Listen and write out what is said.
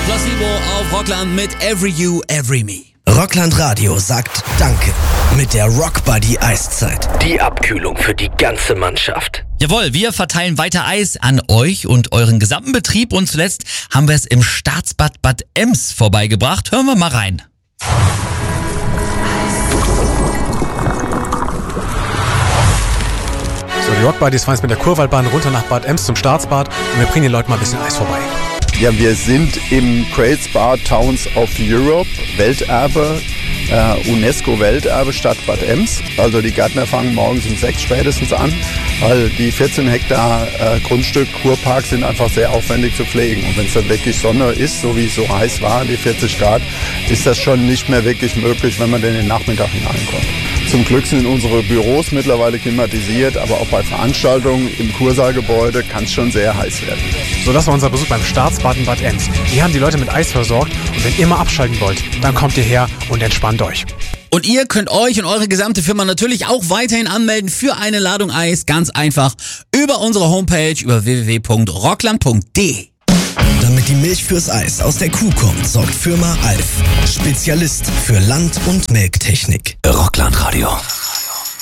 Placebo auf Rockland mit Every You, Every Me. Rockland Radio sagt Danke mit der Rockbuddy Eiszeit. Die Abkühlung für die ganze Mannschaft. Jawohl, wir verteilen weiter Eis an euch und euren gesamten Betrieb und zuletzt haben wir es im Staatsbad Bad Ems vorbeigebracht. Hören wir mal rein. So, die Rockbuddies fahren jetzt mit der Kurwaldbahn runter nach Bad Ems zum Staatsbad und wir bringen den Leuten mal ein bisschen Eis vorbei. Ja, wir sind im Great Spa Towns of Europe, Welterbe, UNESCO-Welterbe Stadt Bad Ems. Also die Gärtner fangen morgens um 6 spätestens an, weil die 14 Hektar Grundstück Kurpark sind einfach sehr aufwendig zu pflegen. Und wenn es dann wirklich Sonne ist, so wie es so heiß war, die 40 Grad, ist das schon nicht mehr wirklich möglich, wenn man in den Nachmittag hineinkommt. Zum Glück sind unsere Büros mittlerweile klimatisiert, aber auch bei Veranstaltungen im Kursaalgebäude kann es schon sehr heiß werden. So, das war unser Besuch beim Staatsbad in Bad Ems. Hier haben die Leute mit Eis versorgt und wenn ihr mal abschalten wollt, dann kommt ihr her und entspannt euch. Und ihr könnt euch und eure gesamte Firma natürlich auch weiterhin anmelden für eine Ladung Eis. Ganz einfach über unsere Homepage über www.rockland.de. Damit die Milch fürs Eis aus der Kuh kommt, sorgt Firma Alf. Spezialist für Land- und Melktechnik. Rockland Radio.